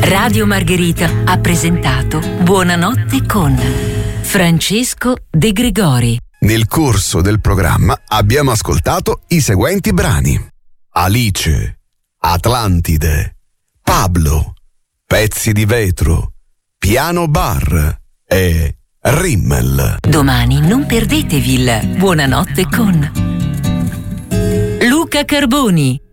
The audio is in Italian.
Radio Margherita ha presentato Buonanotte con Francesco De Gregori. Nel corso del programma abbiamo ascoltato i seguenti brani: Alice, Atlantide, Pablo, Pezzi di vetro, Piano bar e Rimmel. Domani non perdetevi il Buonanotte con Luca Carboni.